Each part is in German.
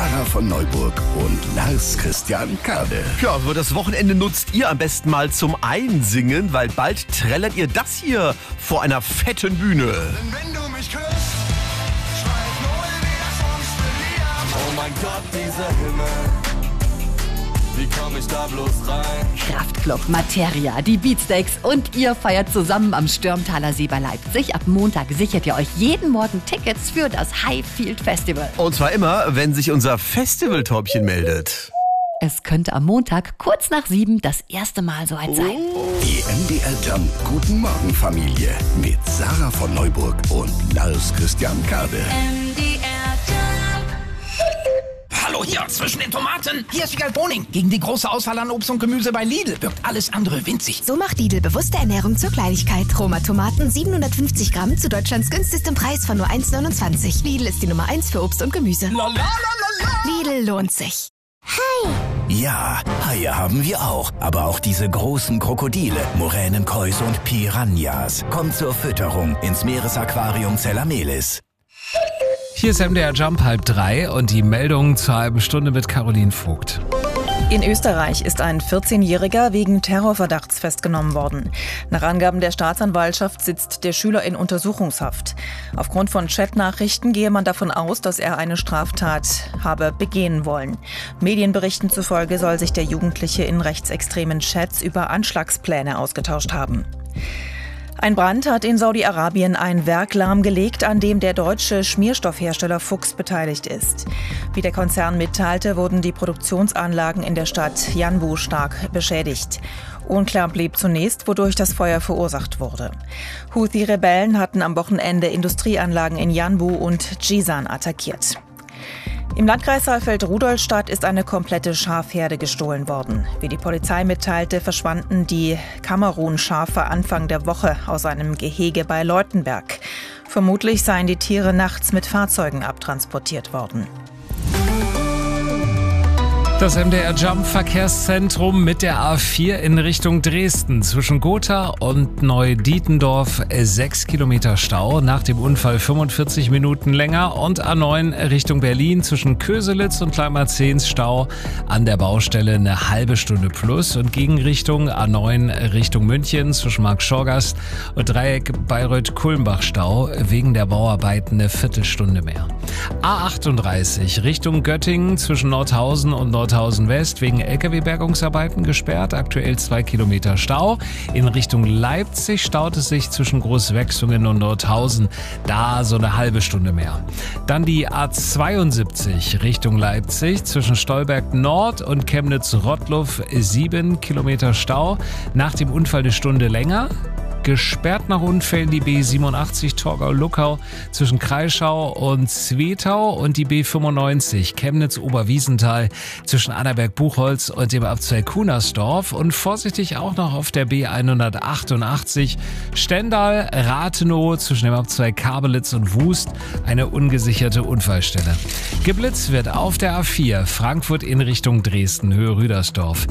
Sarah von Neuburg und Lars Christian Kade. Ja, für das Wochenende nutzt ihr am besten mal zum Einsingen, weil bald trällert ihr das hier vor einer fetten Bühne. Denn wenn du mich küsst, schreit null wieder vom Stillieren. Oh mein Gott, dieser Himmel, wie komm ich da bloß rein? Kraftklub, Materia, die Beatsteaks und ihr feiert zusammen am Stürmtaler See bei Leipzig. Ab Montag sichert ihr euch jeden Morgen Tickets für das Highfield Festival. Und zwar immer, wenn sich unser Festivaltäubchen meldet. Es könnte am Montag kurz nach 7 das erste Mal soweit sein. Die MDR Jump Guten Morgen Familie mit Sarah von Neuburg und Lars Christian Kade. Hallo hier zwischen den Tomaten. Hier ist Wiegald Boning. Gegen die große Auswahl an Obst und Gemüse bei Lidl wirkt alles andere winzig. So macht Lidl bewusste Ernährung zur Kleinigkeit. Roma Tomaten 750 Gramm zu Deutschlands günstigstem Preis von nur 1,29. Lidl ist die Nummer 1 für Obst und Gemüse. Lidl lohnt sich. Ja, Haie haben wir auch. Aber auch diese großen Krokodile, Muränen, Kois und Piranhas. Kommt zur Fütterung ins Meeresaquarium Zellamelis. Hier ist MDR Jump 2:30 und die Meldung zur halben Stunde mit Caroline Vogt. In Österreich ist ein 14-Jähriger wegen Terrorverdachts festgenommen worden. Nach Angaben der Staatsanwaltschaft sitzt der Schüler in Untersuchungshaft. Aufgrund von Chatnachrichten gehe man davon aus, dass er eine Straftat habe begehen wollen. Medienberichten zufolge soll sich der Jugendliche in rechtsextremen Chats über Anschlagspläne ausgetauscht haben. Ein Brand hat in Saudi-Arabien ein Werk lahmgelegt, an dem der deutsche Schmierstoffhersteller Fuchs beteiligt ist. Wie der Konzern mitteilte, wurden die Produktionsanlagen in der Stadt Yanbu stark beschädigt. Unklar blieb zunächst, wodurch das Feuer verursacht wurde. Houthi-Rebellen hatten am Wochenende Industrieanlagen in Yanbu und Jisan attackiert. Im Landkreis Saalfeld-Rudolstadt ist eine komplette Schafherde gestohlen worden. Wie die Polizei mitteilte, verschwanden die Kamerun-Schafe Anfang der Woche aus einem Gehege bei Leutenberg. Vermutlich seien die Tiere nachts mit Fahrzeugen abtransportiert worden. Das MDR Jump Verkehrszentrum mit der A4 in Richtung Dresden. Zwischen Gotha und Neudietendorf 6 Kilometer Stau. Nach dem Unfall 45 Minuten länger. Und A9 Richtung Berlin zwischen Köselitz und Kleinmarzehns Stau an der Baustelle eine halbe Stunde plus. Und Gegenrichtung A9 Richtung München zwischen Marktschorgast und Dreieck Bayreuth-Kulmbach Stau wegen der Bauarbeiten eine Viertelstunde mehr. A38 Richtung Göttingen zwischen Nordhausen und Nordhausen West wegen LKW-Bergungsarbeiten gesperrt. Aktuell 2 Kilometer Stau. In Richtung Leipzig staut es sich zwischen Großwechsungen und Nordhausen. Da so eine halbe Stunde mehr. Dann die A72 Richtung Leipzig zwischen Stolberg Nord und Chemnitz-Rottluff 7 Kilometer Stau. Nach dem Unfall eine Stunde länger. Gesperrt nach Unfällen die B87 Torgau-Luckau zwischen Kreischau und Zwetau und die B95 Chemnitz-Oberwiesenthal zwischen Annaberg-Buchholz und dem Abzweig Kunersdorf und vorsichtig auch noch auf der B188 Stendal-Rathenow zwischen dem Abzweig Kabelitz und Wust eine ungesicherte Unfallstelle. Geblitzt wird auf der A4 Frankfurt in Richtung Dresden, Höhe Rüdersdorf.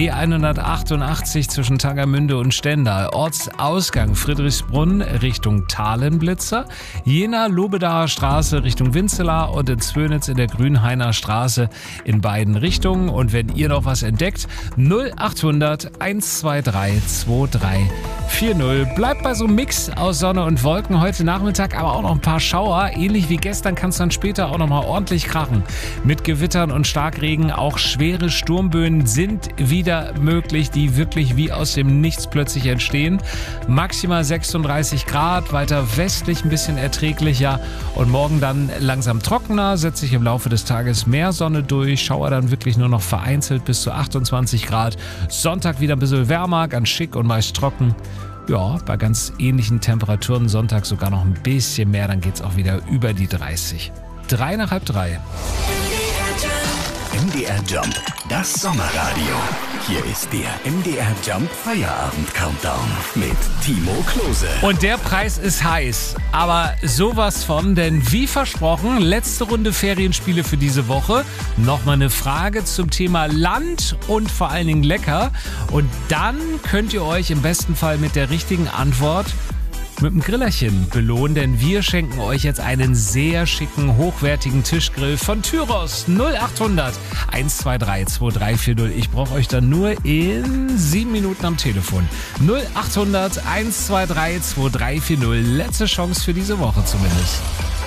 B188 zwischen Tangermünde und Stendal, Ortsausgang Friedrichsbrunn Richtung Thalenblitzer, Jena-Lobedaer Straße Richtung Winzelar und in Zwönitz in der Grünhainer Straße in beiden Richtungen. Und wenn ihr noch was entdeckt, 0800 123 2340. Bleibt bei so einem Mix aus Sonne und Wolken heute Nachmittag, aber auch noch ein paar Schauer. Ähnlich wie gestern kann es dann später auch noch mal ordentlich krachen. Mit Gewittern und Starkregen, auch schwere Sturmböen sind wieder möglich, die wirklich wie aus dem Nichts plötzlich entstehen. Maximal 36 Grad, weiter westlich ein bisschen erträglicher und morgen dann langsam trockener, setzt sich im Laufe des Tages mehr Sonne durch, Schauer dann wirklich nur noch vereinzelt bis zu 28 Grad. Sonntag wieder ein bisschen wärmer, ganz schick und meist trocken. Ja, bei ganz ähnlichen Temperaturen Sonntag sogar noch ein bisschen mehr, dann geht's auch wieder über die 30. 3 nach halb 3. MDR Jump, das Sommerradio. Hier ist der MDR Jump Feierabend Countdown mit Timo Klose. Und der Preis ist heiß, aber sowas von, denn wie versprochen, letzte Runde Ferienspiele für diese Woche. Nochmal eine Frage zum Thema Land und vor allen Dingen lecker. Und dann könnt ihr euch im besten Fall mit der richtigen Antwort mit einem Grillerchen belohnen, denn wir schenken euch jetzt einen sehr schicken, hochwertigen Tischgrill von Tyros. 0800 123 2340. Ich brauche euch dann nur in 7 Minuten am Telefon. 0800 123 2340. Letzte Chance für diese Woche zumindest.